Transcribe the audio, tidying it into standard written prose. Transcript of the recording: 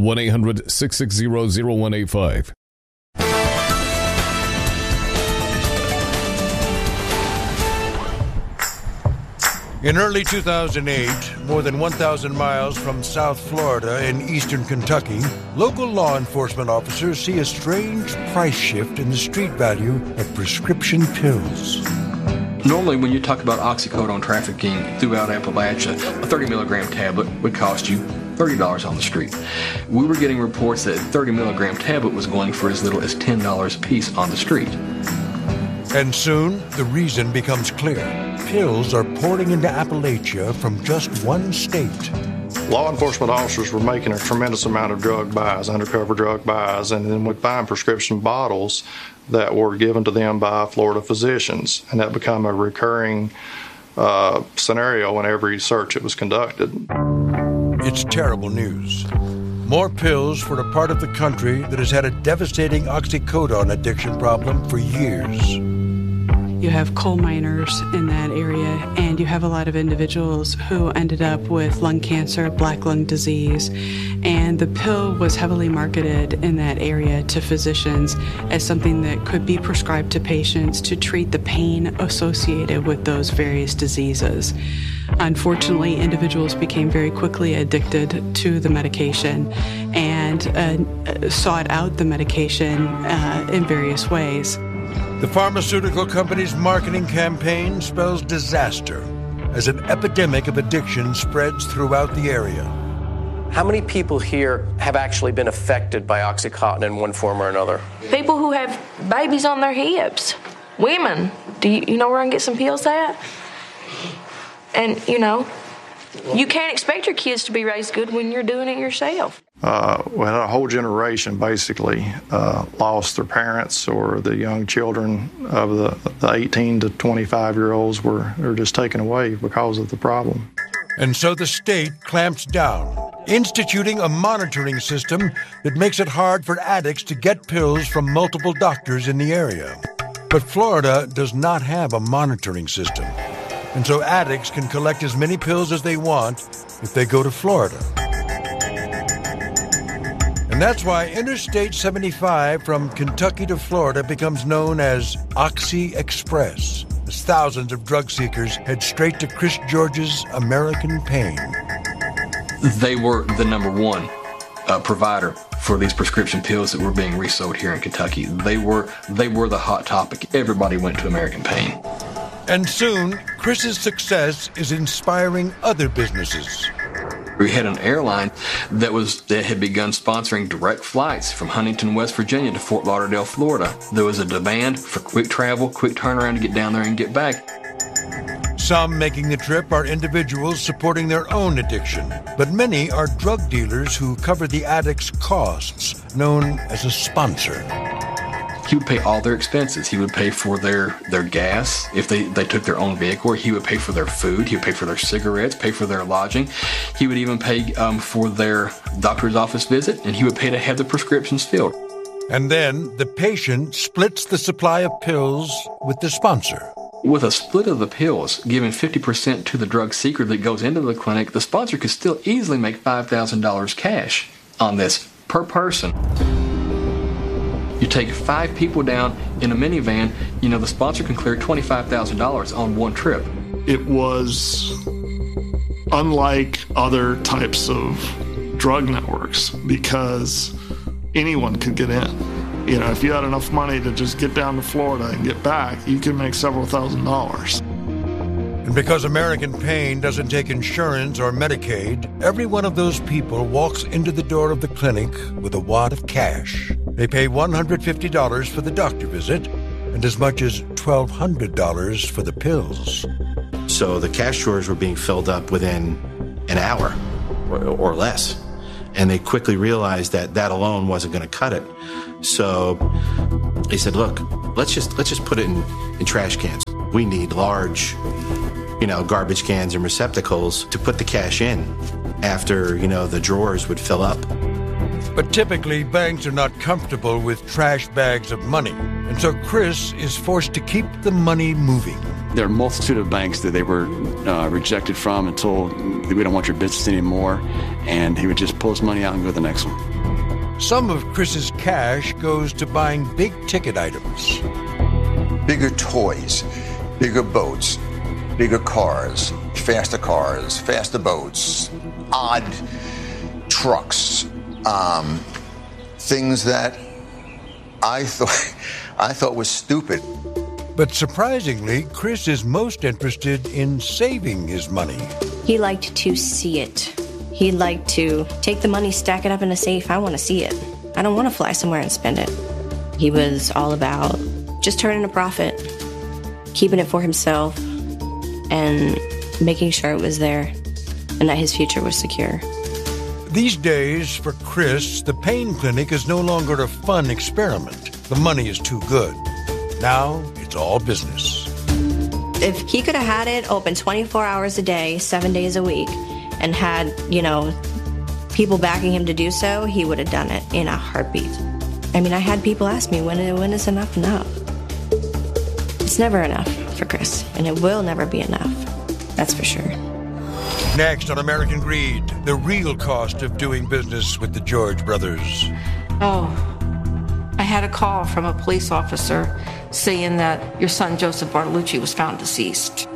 1-800-660-0185. In early 2008, more than 1,000 miles from South Florida in eastern Kentucky, local law enforcement officers see a strange price shift in the street value of prescription pills. Normally, when you talk about oxycodone trafficking throughout Appalachia, a 30-milligram tablet would cost you $30 on the street. We were getting reports that a 30-milligram tablet was going for as little as $10 a piece on the street. And soon, the reason becomes clear. Pills are pouring into Appalachia from just one state. Law enforcement officers were making a tremendous amount of drug buys, undercover drug buys, and then would find prescription bottles that were given to them by Florida physicians. And that became a recurring scenario in every search that was conducted. It's terrible news. More pills for a part of the country that has had a devastating oxycodone addiction problem for years. You have coal miners in that area, and you have a lot of individuals who ended up with lung cancer, black lung disease, and the pill was heavily marketed in that area to physicians as something that could be prescribed to patients to treat the pain associated with those various diseases. Unfortunately, individuals became very quickly addicted to the medication and sought out the medication in various ways. The pharmaceutical company's marketing campaign spells disaster as an epidemic of addiction spreads throughout the area. How many people here have actually been affected by OxyContin in one form or another? People who have babies on their hips. Women. Do you know where I can get some pills at? And, you can't expect your kids to be raised good when you're doing it yourself. A whole generation basically lost their parents, or the young children of the 18 to 25-year-olds were just taken away because of the problem. And so the state clamps down, instituting a monitoring system that makes it hard for addicts to get pills from multiple doctors in the area. But Florida does not have a monitoring system, and so addicts can collect as many pills as they want if they go to Florida. And that's why Interstate 75 from Kentucky to Florida becomes known as Oxy Express, as thousands of drug seekers head straight to Chris George's American Pain. They were the number one provider for these prescription pills that were being resold here in Kentucky. They were the hot topic. Everybody went to American Pain. And soon, Chris's success is inspiring other businesses. We had an airline that had begun sponsoring direct flights from Huntington, West Virginia to Fort Lauderdale, Florida. There was a demand for quick travel, quick turnaround to get down there and get back. Some making the trip are individuals supporting their own addiction, but many are drug dealers who cover the addict's costs, known as a sponsor. He would pay all their expenses. He would pay for their gas if they took their own vehicle. He would pay for their food. He would pay for their cigarettes, pay for their lodging. He would even pay for their doctor's office visit, and he would pay to have the prescriptions filled. And then the patient splits the supply of pills with the sponsor. With a split of the pills, giving 50% to the drug seeker that goes into the clinic, the sponsor could still easily make $5,000 cash on this per person. You take 5 people down in a minivan, the sponsor can clear $25,000 on one trip. It was unlike other types of drug networks because anyone could get in. If you had enough money to just get down to Florida and get back, you could make several $1,000s. And because American Pain doesn't take insurance or Medicaid, every one of those people walks into the door of the clinic with a wad of cash. They pay $150 for the doctor visit and as much as $1,200 for the pills. So the cash drawers were being filled up within an hour or less. And they quickly realized that alone wasn't going to cut it. So they said, look, let's just put it in trash cans. We need large, garbage cans and receptacles to put the cash in after, the drawers would fill up. But typically, banks are not comfortable with trash bags of money. And so Chris is forced to keep the money moving. There are a multitude of banks that they were rejected from and told, we don't want your business anymore, and he would just pull his money out and go to the next one. Some of Chris's cash goes to buying big-ticket items. Bigger toys, bigger boats, bigger cars, faster boats, odd trucks, things that I thought was stupid. But surprisingly, Chris is most interested in saving his money. He liked to see it. He liked to take the money, stack it up in a safe. I want to see it. I don't want to fly somewhere and spend it. He was all about just turning a profit, keeping it for himself, and making sure it was there and that his future was secure. These days, for Chris, the pain clinic is no longer a fun experiment. The money is too good. Now, it's all business. If he could have had it open 24 hours a day, 7 days a week, and had, people backing him to do so, he would have done it in a heartbeat. I mean, I had people ask me, when is enough enough? It's never enough for Chris, and it will never be enough. That's for sure. Next on American Greed, the real cost of doing business with the George brothers. I had a call from a police officer saying that your son Joseph Bartolucci was found deceased.